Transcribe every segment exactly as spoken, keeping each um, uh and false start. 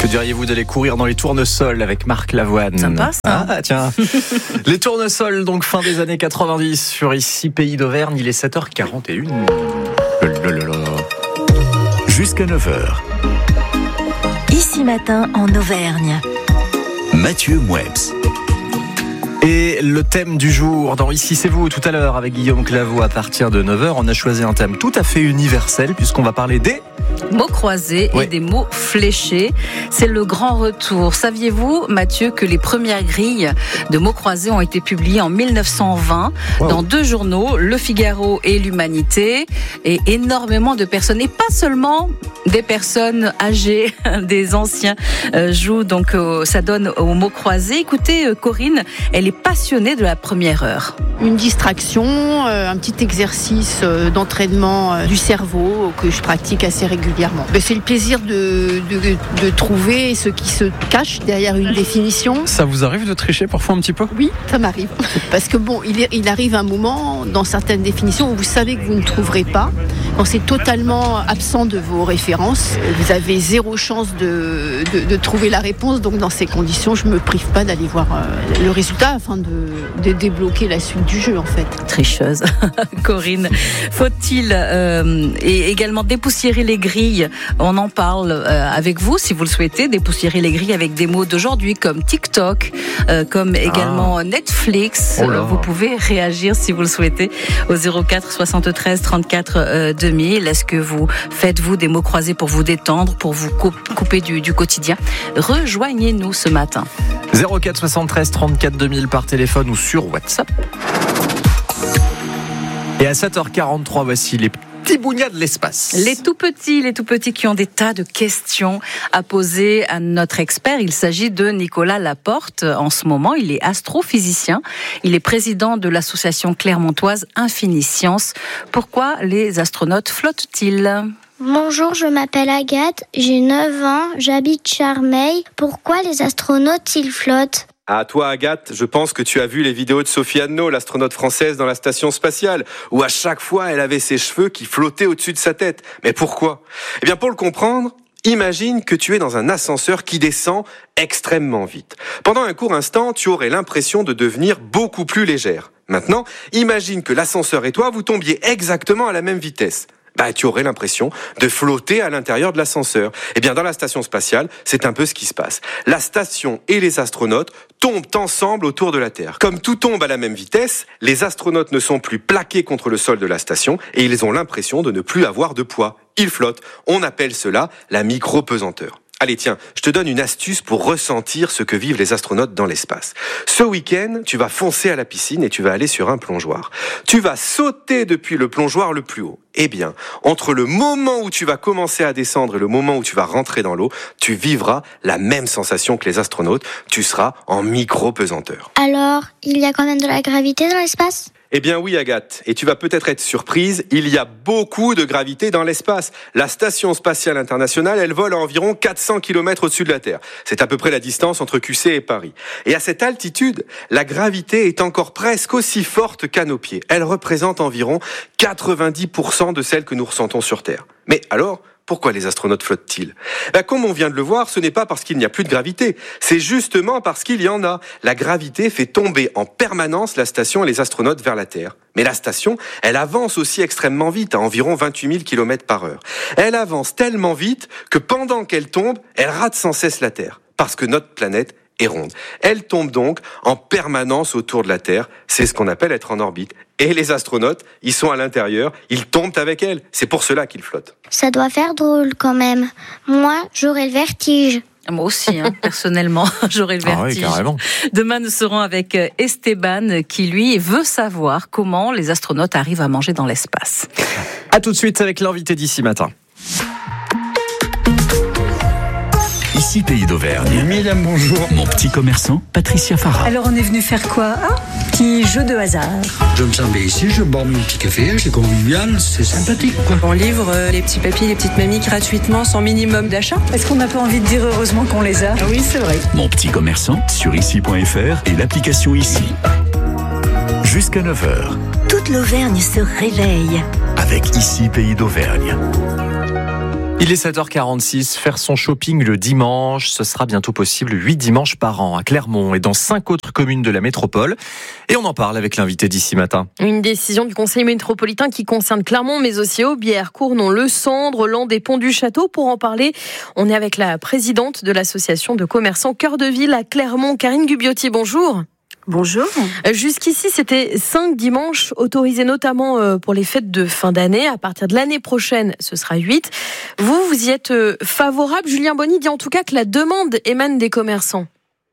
Que diriez-vous d'aller courir dans les tournesols avec Marc Lavoine? Sympa ça. Ah tiens. Les tournesols, donc fin des années quatre-vingt-dix sur Ici Pays d'Auvergne, il est sept heures quarante et une. Jusqu'à neuf heures. Ici Matin en Auvergne. Mathieu Mouebs. Et le thème du jour dans Ici c'est vous, tout à l'heure avec Guillaume Claveau à partir de neuf heures, on a choisi un thème tout à fait universel puisqu'on va parler des mots croisés oui. et des mots fléchés. C'est le grand retour. Saviez-vous, Mathieu, que les premières grilles de mots croisés ont été publiées en mille neuf cent vingt wow. dans deux journaux, Le Figaro et l'Humanité, et énormément de personnes, et pas seulement des personnes âgées, des anciens, euh, jouent, donc euh, ça donne aux mots croisés. Écoutez, euh, Corinne, elle est passionnée de la première heure. Une distraction, euh, un petit exercice euh, d'entraînement euh, du cerveau que je pratique assez régulièrement. Mais c'est le plaisir de, de, de trouver ce qui se cache derrière une définition. Ça vous arrive de tricher parfois un petit peu ? Oui, ça m'arrive. Parce que bon, il, il arrive un moment dans certaines définitions où vous savez que vous ne trouverez pas. Quand c'est totalement absent de vos références, vous avez zéro chance de, de, de trouver la réponse. Donc dans ces conditions, je ne me prive pas d'aller voir euh, le résultat afin de, de débloquer la suite du jeu en fait. Tricheuse, Corinne. Faut-il euh, et également dépoussiérer les grilles? On en parle euh, avec vous si vous le souhaitez. Dépoussiérer les grilles avec des mots d'aujourd'hui comme TikTok, euh, comme également ah. Netflix. Oh vous pouvez réagir si vous le souhaitez au zéro quatre soixante-treize trente-quatre euh, deux mille. Est-ce que vous faites-vous des mots croisés pour vous détendre, pour vous couper du, du quotidien? Rejoignez-nous ce matin. zéro quatre soixante-treize trente-quatre deux mille par téléphone ou sur WhatsApp. Et à sept heures quarante-trois, voici les petits bougnats de l'espace. Les tout petits, les tout petits qui ont des tas de questions à poser à notre expert. Il s'agit de Nicolas Laporte. En ce moment, il est astrophysicien. Il est président de l'association clermontoise Infiniscience. Pourquoi les astronautes flottent-ils ? Bonjour, je m'appelle Agathe, j'ai neuf ans, j'habite Charmeil. Pourquoi les astronautes ils flottent ? Ah, toi, Agathe, je pense que tu as vu les vidéos de Sophie Anneau, l'astronaute française dans la station spatiale, où à chaque fois, elle avait ses cheveux qui flottaient au-dessus de sa tête. Mais pourquoi ? Eh bien, pour le comprendre, imagine que tu es dans un ascenseur qui descend extrêmement vite. Pendant un court instant, tu aurais l'impression de devenir beaucoup plus légère. Maintenant, imagine que l'ascenseur et toi, vous tombiez exactement à la même vitesse. Bah, tu aurais l'impression de flotter à l'intérieur de l'ascenseur. Eh bien, dans la station spatiale, c'est un peu ce qui se passe. La station et les astronautes tombent ensemble autour de la Terre. Comme tout tombe à la même vitesse, les astronautes ne sont plus plaqués contre le sol de la station et ils ont l'impression de ne plus avoir de poids. Ils flottent. On appelle cela la micro-pesanteur. Allez, tiens, je te donne une astuce pour ressentir ce que vivent les astronautes dans l'espace. Ce week-end, tu vas foncer à la piscine et tu vas aller sur un plongeoir. Tu vas sauter depuis le plongeoir le plus haut. Eh bien, entre le moment où tu vas commencer à descendre et le moment où tu vas rentrer dans l'eau, tu vivras la même sensation que les astronautes. Tu seras en micro-pesanteur. Alors, il y a quand même de la gravité dans l'espace ? Eh bien oui, Agathe, et tu vas peut-être être surprise, il y a beaucoup de gravité dans l'espace. La Station Spatiale Internationale, elle vole à environ quatre cents kilomètres au-dessus de la Terre. C'est à peu près la distance entre Q C et Paris. Et à cette altitude, la gravité est encore presque aussi forte qu'à nos pieds. Elle représente environ quatre-vingt-dix pour cent de celle que nous ressentons sur Terre. Mais alors, pourquoi les astronautes flottent-ils ? Ben, comme on vient de le voir, ce n'est pas parce qu'il n'y a plus de gravité. C'est justement parce qu'il y en a. La gravité fait tomber en permanence la station et les astronautes vers la Terre. Mais la station, elle avance aussi extrêmement vite, à environ vingt-huit mille kilomètres par heure. Elle avance tellement vite que pendant qu'elle tombe, elle rate sans cesse la Terre. Parce que notre planète est ronde. Elle tombe donc en permanence autour de la Terre. C'est ce qu'on appelle être en orbite. Et les astronautes, ils sont à l'intérieur, ils tombent avec elle. C'est pour cela qu'ils flottent. Ça doit faire drôle quand même. Moi, j'aurais le vertige. Moi aussi, hein, personnellement, j'aurais le vertige. Ah oui, carrément. Demain, nous serons avec Esteban, qui lui veut savoir comment les astronautes arrivent à manger dans l'espace. À tout de suite avec l'invité d'Ici Matin. Ici Pays d'Auvergne. Mesdames, bonjour. Mon petit commerçant, Patricia Farah. Alors on est venu faire quoi ? Ah, petit jeu de hasard. Je me sens bien ici, je bois mon petit café, c'est convivial, c'est sympathique quoi. On livre euh, les petits papis, les petites mamies gratuitement sans minimum d'achat. Est-ce qu'on n'a pas envie de dire heureusement qu'on les a ? Ah oui, c'est vrai. Mon petit commerçant sur ici point f r et l'application Ici. Jusqu'à neuf heures. Toute l'Auvergne se réveille. Avec Ici Pays d'Auvergne. Il est sept heures quarante-six, faire son shopping le dimanche, ce sera bientôt possible huit dimanches par an à Clermont et dans cinq autres communes de la métropole. Et on en parle avec l'invité d'ici matin. Une décision du conseil métropolitain qui concerne Clermont, mais aussi Aubière, Cournon, Le Cendre, Lens et Pont du Château. Pour en parler, on est avec la présidente de l'association de commerçants Cœur de Ville à Clermont, Karine Gubiotti. Bonjour. Bonjour. Jusqu'ici, c'était cinq dimanches autorisés notamment pour les fêtes de fin d'année. À partir de l'année prochaine, ce sera huit. Vous, vous y êtes favorable. Julien Bonny dit en tout cas que la demande émane des commerçants.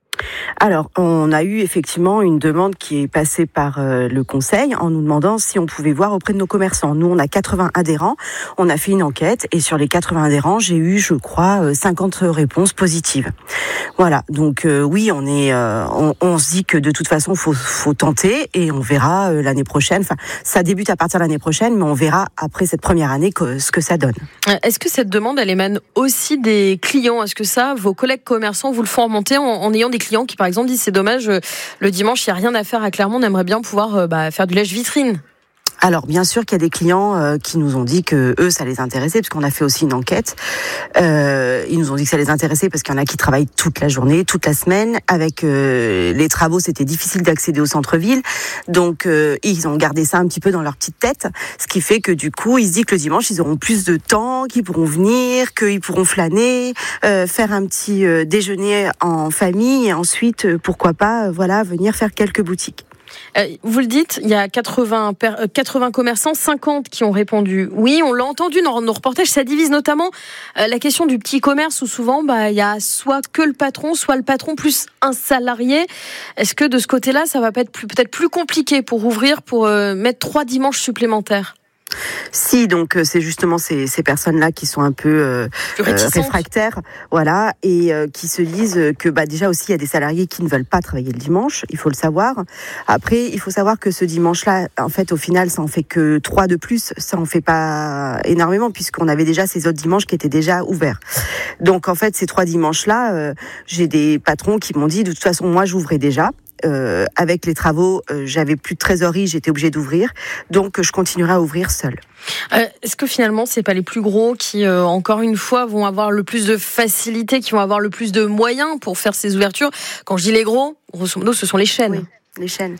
Alors, on a eu effectivement une demande qui est passée par euh, le conseil en nous demandant si on pouvait voir auprès de nos commerçants. Nous, on a quatre-vingts adhérents. On a fait une enquête et sur les quatre-vingts adhérents, j'ai eu, je crois, cinquante réponses positives. Voilà. Donc euh, oui, on est, euh, on, on se dit que de toute façon, faut, faut tenter et on verra euh, l'année prochaine. Enfin, ça débute à partir de l'année prochaine, mais on verra après cette première année que, ce que ça donne. Est-ce que cette demande, elle émane aussi des clients ? Est-ce que ça, vos collègues commerçants vous le font remonter en, en ayant des clients qui, par exemple, disent c'est dommage, le dimanche, il n'y a rien à faire à Clermont, on aimerait bien pouvoir bah, faire du lèche-vitrine. Alors, bien sûr qu'il y a des clients euh, qui nous ont dit que eux, ça les intéressait, parce qu'on a fait aussi une enquête. Euh, ils nous ont dit que ça les intéressait parce qu'il y en a qui travaillent toute la journée, toute la semaine. Avec euh, les travaux, c'était difficile d'accéder au centre-ville. Donc, euh, ils ont gardé ça un petit peu dans leur petite tête. Ce qui fait que du coup, ils se disent que le dimanche, ils auront plus de temps, qu'ils pourront venir, qu'ils pourront flâner, euh, faire un petit euh, déjeuner en famille et ensuite, euh, pourquoi pas, euh, voilà, venir faire quelques boutiques. Euh, vous le dites, il y a quatre-vingts, quatre-vingts commerçants, cinquante qui ont répondu oui. On l'a entendu dans nos reportages, ça divise notamment euh, la question du petit commerce où souvent bah, il y a soit que le patron, soit le patron plus un salarié. Est-ce que de ce côté-là, ça va pas être plus, peut-être plus compliqué pour ouvrir, pour euh, mettre trois dimanches supplémentaires ? Si, donc c'est justement ces, ces personnes-là qui sont un peu euh, euh, réfractaires, voilà, et euh, qui se disent que bah déjà aussi il y a des salariés qui ne veulent pas travailler le dimanche, il faut le savoir. Après, il faut savoir que ce dimanche-là, en fait, au final, ça en fait que trois de plus, ça en fait pas énormément puisqu'on avait déjà ces autres dimanches qui étaient déjà ouverts. Donc en fait, ces trois dimanches-là, euh, j'ai des patrons qui m'ont dit de toute façon, moi, j'ouvrais déjà. Euh, avec les travaux, euh, j'avais plus de trésorerie, j'étais obligée d'ouvrir, donc je continuerai à ouvrir seule. Euh, est-ce que finalement, c'est pas les plus gros qui, euh, encore une fois, vont avoir le plus de facilité, qui vont avoir le plus de moyens pour faire ces ouvertures ? Quand je dis les gros, grosso modo, ce sont les chaînes. Oui, les chaînes.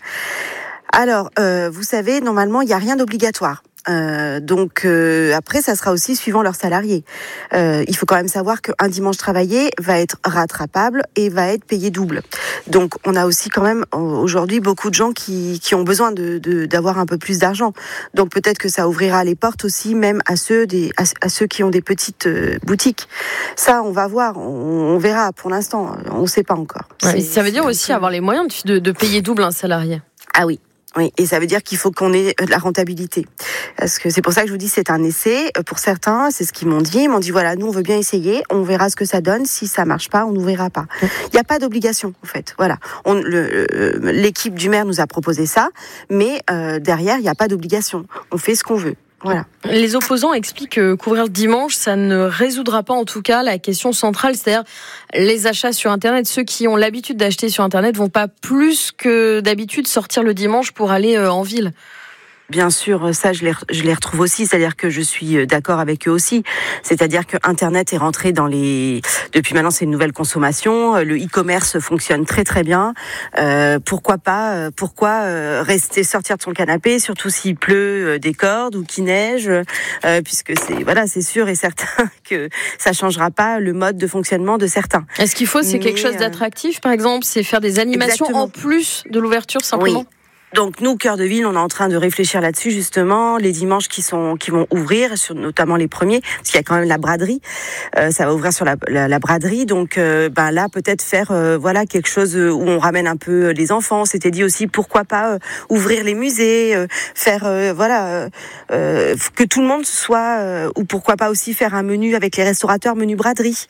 Alors, euh, vous savez, normalement, il n'y a rien d'obligatoire. Euh, donc euh, après ça sera aussi suivant leurs salariés. Euh, il faut quand même savoir qu'un dimanche travaillé va être rattrapable et va être payé double. Donc on a aussi quand même aujourd'hui beaucoup de gens qui, qui ont besoin de, de, d'avoir un peu plus d'argent. Donc peut-être que ça ouvrira les portes aussi même à ceux, des, à, à ceux qui ont des petites euh, boutiques. Ça on va voir, on, on verra. Pour l'instant on ne sait pas encore. Ouais, ça veut dire aussi peu... avoir les moyens de, de payer double un salarié. Ah oui. Oui, et ça veut dire qu'il faut qu'on ait de la rentabilité. Parce que c'est pour ça que je vous dis c'est un essai. Pour certains, c'est ce qu'ils m'ont dit. Ils m'ont dit voilà, nous on veut bien essayer, on verra ce que ça donne. Si ça marche pas, on n'ouvrira pas. Il n'y a pas d'obligation en fait. Voilà. On, le, l'équipe du maire nous a proposé ça, mais euh, derrière il n'y a pas d'obligation. On fait ce qu'on veut. Voilà. Les opposants expliquent que couvrir le dimanche, ça ne résoudra pas en tout cas la question centrale, c'est-à-dire les achats sur Internet. Ceux qui ont l'habitude d'acheter sur Internet vont pas plus que d'habitude sortir le dimanche pour aller en ville. Bien sûr, ça je les, je les retrouve aussi, c'est-à-dire que je suis d'accord avec eux aussi. C'est-à-dire que Internet est rentré dans les... Depuis maintenant, c'est une nouvelle consommation. Le e-commerce fonctionne très très bien. Euh, pourquoi pas Pourquoi rester sortir de son canapé, surtout s'il pleut des cordes ou qu'il neige, euh, puisque c'est voilà, c'est sûr et certain que ça changera pas le mode de fonctionnement de certains. Est-ce qu'il faut, c'est Mais, quelque chose d'attractif, par exemple, c'est faire des animations exactement. En plus de l'ouverture simplement. Oui. Donc nous, Cœur de Ville, on est en train de réfléchir là-dessus justement, les dimanches qui sont qui vont ouvrir, sur, notamment les premiers, parce qu'il y a quand même la braderie, euh, ça va ouvrir sur la, la, la braderie, donc euh, ben là peut-être faire euh, voilà quelque chose où on ramène un peu les enfants. On s'était dit aussi pourquoi pas euh, ouvrir les musées, euh, faire euh, voilà euh, que tout le monde soit, euh, ou pourquoi pas aussi faire un menu avec les restaurateurs, menu braderie.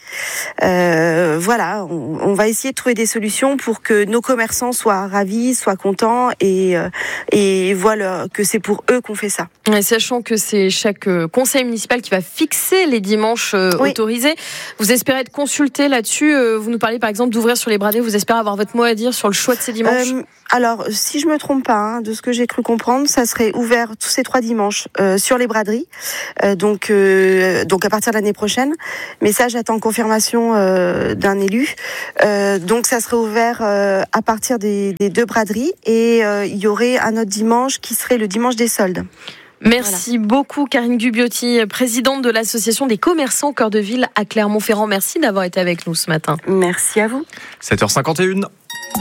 Euh, voilà, on, on va essayer de trouver des solutions pour que nos commerçants soient ravis, soient contents et et, euh, et voilà que c'est pour eux qu'on fait ça. Et sachant que c'est chaque conseil municipal qui va fixer les dimanches euh, oui. autorisés, vous espérez être consulté là-dessus. Euh, vous nous parlez par exemple d'ouvrir sur les bradés. Vous espérez avoir votre mot à dire sur le choix de ces dimanches. Euh, alors, si je me trompe pas, hein, de ce que j'ai cru comprendre, ça serait ouvert tous ces trois dimanches euh, sur les braderies, euh, donc euh, donc à partir de l'année prochaine. Mais ça, j'attends confirmation euh, d'un élu. Euh, donc, ça serait ouvert euh, à partir des, des deux braderies et euh, il y aurait un autre dimanche qui serait le dimanche des soldes. Merci voilà. beaucoup Karine Gubiotti, présidente de l'association des commerçants Cœur de Ville à Clermont-Ferrand. Merci d'avoir été avec nous ce matin. Merci à vous. sept heures cinquante et une.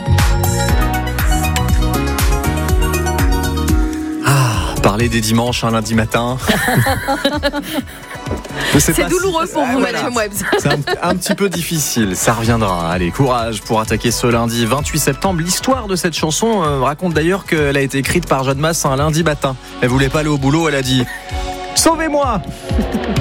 Ah, parler des dimanches un lundi matin. C'est, c'est douloureux pour vous, voilà. Mathieu Mouebs. C'est un, un petit peu difficile, ça reviendra. Allez, courage pour attaquer ce lundi vingt-huit septembre. L'histoire de cette chanson euh, raconte d'ailleurs qu'elle a été écrite par Jeanne Masse un lundi matin. Elle voulait pas aller au boulot, elle a dit « Sauvez-moi »